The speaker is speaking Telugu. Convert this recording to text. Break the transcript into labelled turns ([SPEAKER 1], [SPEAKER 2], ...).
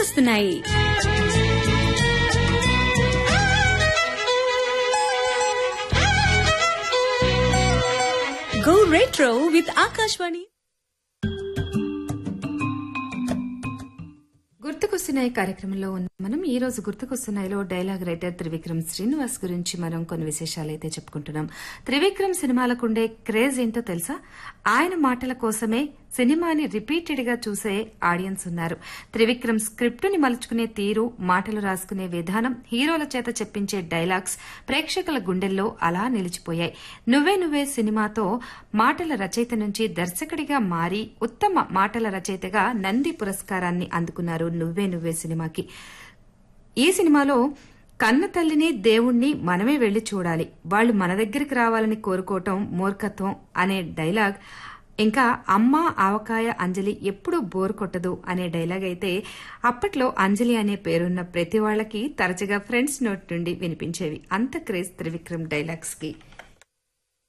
[SPEAKER 1] గుర్తుకొస్తున్నాయి. Go retro with Akashvani.
[SPEAKER 2] గుర్తుకొస్తున్నాయి కార్యక్రమంలో ఉన్న మనం ఈ రోజు గుర్తుకొస్తున్నాయిలో డైలాగ్ రైటర్ త్రివిక్రమ్ శ్రీనివాస్ గురించి మనం కొన్ని విశేషాలైతే చెప్పుకుంటున్నాం. త్రివిక్రమ్ సినిమాలకుండే క్రేజ్ ఏంటో తెలుసా? ఆయన మాటల కోసమే సినిమాని రిపీటెడ్ గా చూసే ఆడియన్స్ ఉన్నారు. త్రివిక్రమ్ స్క్రిప్టుని మలుచుకునే తీరు, మాటలు రాసుకునే విధానం, హీరోల చేత చెప్పించే డైలాగ్స్ ప్రేక్షకుల గుండెల్లో అలా నిలిచిపోయాయి. నువ్వే నువ్వే సినిమాతో మాటల రచయిత నుంచి దర్శకుడిగా మారి ఉత్తమ మాటల రచయితగా నంది పురస్కారాన్ని అందుకున్నారు నువ్వే నువ్వే సినిమాకి. ఈ సినిమాలో కన్న తల్లిని దేవుణ్ణి మనమే వెళ్లి చూడాలి, వాళ్లు మన దగ్గరికి రావాలని కోరుకోవటం మూర్ఖత్వం అనే డైలాగ్, ఇంకా అమ్మ ఆవకాయ అంజలి ఎప్పుడూ బోర్ కొట్టదు అనే డైలాగ్ అయితే అప్పట్లో అంజలి అనే పేరున్న ప్రతి వాళ్లకి తరచుగా ఫ్రెండ్స్ నోట్ నుండి వినిపించేవి. అంత క్రేజ్ త్రివిక్రమ్ డైలాగ్స్ కి.